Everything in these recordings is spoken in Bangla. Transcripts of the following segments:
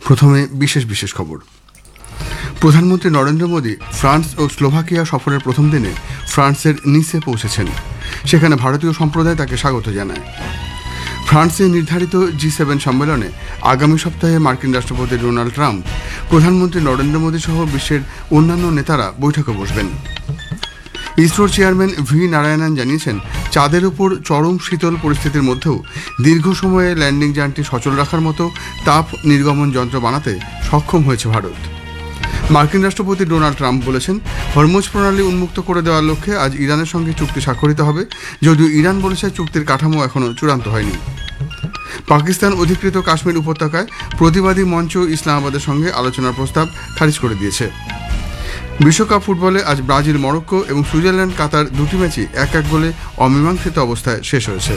প্রথমে বিশেষ বিশেষ খবর। প্রধানমন্ত্রী নরেন্দ্র মোদী ফ্রান্স ও স্লোভাকিয়া সফরের প্রথম দিনে ফ্রান্সের নিসে পৌঁছেছেন। সেখানে ভারতীয় সম্প্রদায় তাকে স্বাগত জানায়। ফ্রান্সে নির্ধারিত G7 সম্মেলনে আগামী সপ্তাহে মার্কিন রাষ্ট্রপতি ডোনাল্ড ট্রাম্প, প্রধানমন্ত্রী নরেন্দ্র মোদী সহ বিশ্বের অন্যান্য নেতারা বৈঠকে বসবেন। ইসরোর চেয়ারম্যান ভি নারায়ণন জানিয়েছেন, চাঁদের উপর চরম শীতল পরিস্থিতির মধ্যেও দীর্ঘ সময়ে ল্যান্ডিং যানটি সচল রাখার মতো তাপ নির্গমন যন্ত্র বানাতে সক্ষম হয়েছে ভারত। মার্কিন রাষ্ট্রপতি ডোনাল্ড ট্রাম্প বলেছেন, হরমুজ প্রণালী উন্মুক্ত করে দেওয়ার লক্ষ্যে আজ ইরানের সঙ্গে চুক্তি স্বাক্ষরিত হবে, যদিও ইরান বলেছে চুক্তির কাঠামো এখনও চূড়ান্ত হয়নি। পাকিস্তান অধিকৃত কাশ্মীর উপত্যকায় প্রতিবাদী মঞ্চ ইসলামাবাদের সঙ্গে আলোচনার প্রস্তাব খারিজ করে দিয়েছে। বিশ্বকাপ ফুটবলে আজ ব্রাজিল মরক্কো এবং সুইজারল্যান্ড কাতার দুটি ম্যাচই 1-1 গোলে অমীমাংসিত অবস্থায় শেষ হয়েছে।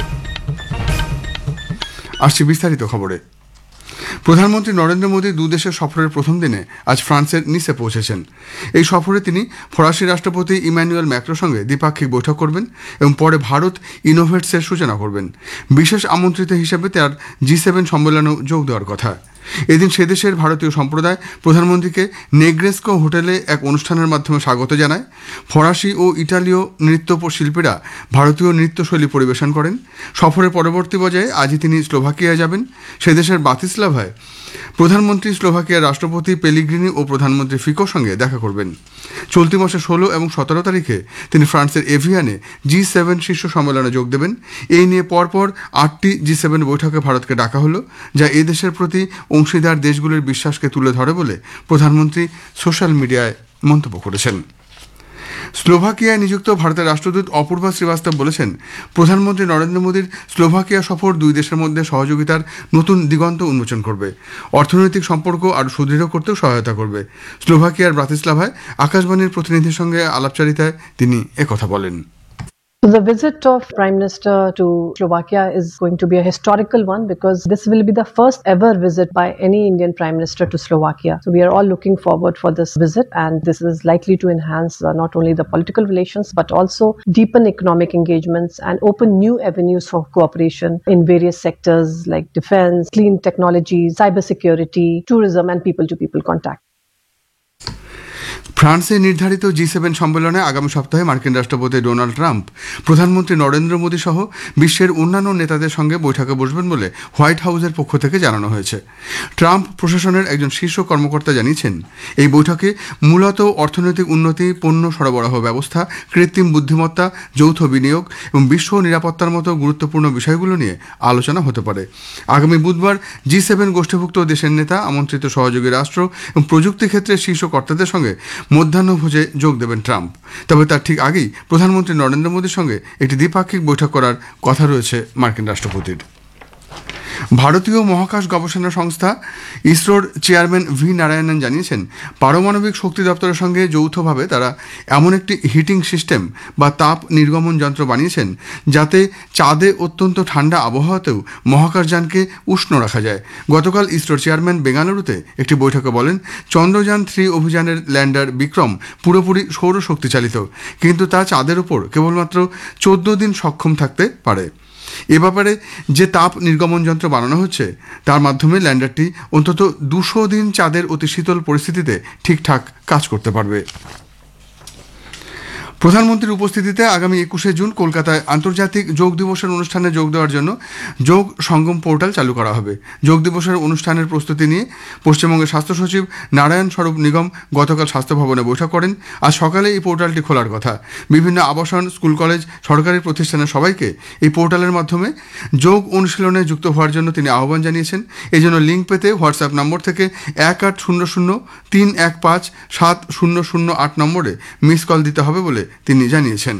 আসছি বিস্তারিত খবরে। প্রধানমন্ত্রী নরেন্দ্র মোদী দুদেশের সফরের প্রথম দিনে আজ ফ্রান্সের নিসে পৌঁছেছেন। এই সফরে তিনি ফরাসি রাষ্ট্রপতি ইমানুয়েল ম্যাক্রোর সঙ্গে দ্বিপাক্ষিক বৈঠক করবেন এবং পরে ভারত ইনোভেটসের সূচনা করবেন। বিশেষ আমন্ত্রিত হিসেবে তার G7 সম্মেলনেও যোগ দেওয়ার কথা। এদিন সেদেশের ভারতীয় সম্প্রদায় প্রধানমন্ত্রীকে নেগ্রেস্কো হোটেলে এক অনুষ্ঠানের মাধ্যমে স্বাগত জানায়। ফরাসি ও ইটালীয় নৃত্য শিল্পীরা ভারতীয় নৃত্যশৈলী পরিবেশন করেন। সফরের পরবর্তী পর্যায়ে আজই তিনি স্লোভাকিয়া যাবেন। সেদেশের বাতিস্লাভায় প্রধানমন্ত্রী স্লোভাকিয়ার রাষ্ট্রপতি পেলিগ্রিনি ও প্রধানমন্ত্রী ফিকোর সঙ্গে দেখা করবেন। চলতি মাসে 16 এবং 17 তারিখে তিনি ফ্রান্সের এভিয়ানে G7 শীর্ষ সম্মেলনে যোগ দেবেন। এই নিয়ে পরপর 8টি G7 বৈঠকে ভারতকে ডাকা হলো, যা এই দেশের প্রতি অংশীদার দেশগুলির বিশ্বাসকে তুলে ধরে বলে প্রধানমন্ত্রী সোশ্যাল মিডিয়ায় মন্তব্য করেছেন। স্লোভাকিয়ায় নিযুক্ত ভারতের রাষ্ট্রদূত অপূর্বা শ্রীবাস্তব বলেছেন, প্রধানমন্ত্রী নরেন্দ্র মোদীর স্লোভাকিয়া সফর দুই দেশের মধ্যে সহযোগিতার নতুন দিগন্ত উন্মোচন করবে, অর্থনৈতিক সম্পর্ক আরও সুদৃঢ় করতেও সহায়তা করবে। স্লোভাকিয়ার ব্রাতিস্লাভায় আকাশবাণীর প্রতিনিধির সঙ্গে আলাপচারিতায় তিনি একথা বলেন। The visit of Prime Minister to Slovakia is going to be a historical one because this will be the first ever visit by any Indian Prime Minister to Slovakia. So we are all looking forward for this visit, and this is likely to enhance not only the political relations but also deepen economic engagements and open new avenues for cooperation in various sectors like defense, clean technologies, cybersecurity, tourism and people-to-people contact. ফ্রান্সে নির্ধারিত G7 সম্মেলনে আগামী সপ্তাহে মার্কিন রাষ্ট্রপতি ডোনাল্ড ট্রাম্প, প্রধানমন্ত্রী নরেন্দ্র মোদী সহ বিশ্বের অন্যান্য নেতাদের সঙ্গে বৈঠকে বসবেন বলে হোয়াইট হাউসের পক্ষ থেকে জানানো হয়েছে। ট্রাম্প প্রশাসনের একজন শীর্ষ কর্মকর্তা জানিয়েছেন, এই বৈঠকে মূলত অর্থনৈতিক উন্নতি, পণ্য সরবরাহ ব্যবস্থা, কৃত্রিম বুদ্ধিমত্তা, যৌথ বিনিয়োগ এবং বিশ্ব নিরাপত্তার মতো গুরুত্বপূর্ণ বিষয়গুলো নিয়ে আলোচনা হতে পারে। আগামী বুধবার G7 গোষ্ঠীভুক্ত দেশের নেতা, আমন্ত্রিত সহযোগী রাষ্ট্র এবং প্রযুক্তি ক্ষেত্রের শীর্ষ কর্তাদের সঙ্গে মধ্যাহ্নভোজে যোগ দেবেন ট্রাম্প। তবে তার ঠিক আগেই প্রধানমন্ত্রী নরেন্দ্র মোদীর সঙ্গে একটি দ্বিপাক্ষিক বৈঠক করার কথা রয়েছে মার্কিন রাষ্ট্রপতির। ভারতীয় মহাকাশ গবেষণা সংস্থা ইসরোর চেয়ারম্যান ভি নারায়ণন জানিয়েছেন, পারমাণবিক শক্তি দপ্তরের সঙ্গে যৌথভাবে তারা এমন একটি হিটিং সিস্টেম বা তাপ নির্গমন যন্ত্র বানিয়েছেন, যাতে চাঁদে অত্যন্ত ঠান্ডা আবহাওয়াতেও মহাকাশযানকে উষ্ণ রাখা যায়। গতকাল ইসরোর চেয়ারম্যান বেঙ্গালুরুতে একটি বৈঠকে বলেন, চন্দ্রযান 3 অভিযানের ল্যান্ডার বিক্রম পুরোপুরি সৌরশক্তি চালিত, কিন্তু তা চাঁদের উপর কেবলমাত্র 14 দিন সক্ষম থাকতে পারে। এ ব্যাপারে যে তাপ নির্গমন যন্ত্র বানানো হচ্ছে তার মাধ্যমে ল্যান্ডারটি অন্তত 200 দিন চাঁদের অতি শীতল পরিস্থিতিতে ঠিকঠাক কাজ করতে পারবে। প্রধানমন্ত্রীর উপস্থিতিতে আগামী 21শে জুন কলকাতায় আন্তর্জাতিক যোগ দিবসের অনুষ্ঠানে যোগ দেওয়ার জন্য যোগ সঙ্গম পোর্টাল চালু করা হবে। যোগ দিবসের অনুষ্ঠানের প্রস্তুতি নিয়ে পশ্চিমবঙ্গের স্বাস্থ্য সচিব নারায়ণ স্বরূপ নিগম গতকাল স্বাস্থ্য ভবনে বৈঠক করেন। আজ সকালে এই পোর্টালটি খোলার কথা। বিভিন্ন আবাসন, স্কুল, কলেজ, সরকারি প্রতিষ্ঠানের সবাইকে এই পোর্টালের মাধ্যমে যোগ অনুশীলনে যুক্ত হওয়ার জন্য তিনি আহ্বান জানিয়েছেন। এই জন্য লিঙ্ক পেতে হোয়াটসঅ্যাপ নম্বর থেকে 1800-315-7008 নম্বরে মিস কল দিতে হবে বলে তিনি জানিয়েছেন।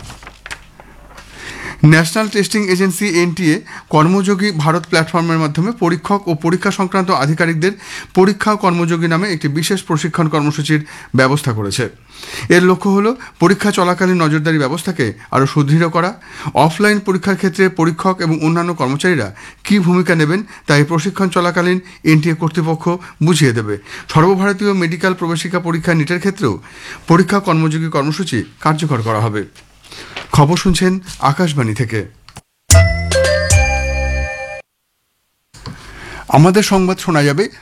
National testing agency NTA কর্মযোগী Bharat প্ল্যাটফর্মের মাধ্যমে পরীক্ষক ও পরীক্ষা সংক্রান্ত আধিকারিকদের পরীক্ষা কর্মযোগী নামে একটি বিশেষ প্রশিক্ষণ কর্মসূচির ব্যবস্থা করেছে। এর লক্ষ্য হল পরীক্ষা চলাকালীন নজরদারি ব্যবস্থাকে আরও সুদৃঢ় করা। অফলাইন পরীক্ষার ক্ষেত্রে পরীক্ষক এবং অন্যান্য কর্মচারীরা কী ভূমিকা নেবেন তা এই প্রশিক্ষণ চলাকালীন NTA কর্তৃপক্ষ বুঝিয়ে দেবে। সর্বভারতীয় মেডিকেল প্রবেশিকা পরীক্ষা নিটের ক্ষেত্রেও পরীক্ষা কর্মযোগী কর্মসূচি কার্যকর করা হবে। খবর শুনছেন আকাশবাণী থেকে। আমাদের সংবাদ শোনা যাবে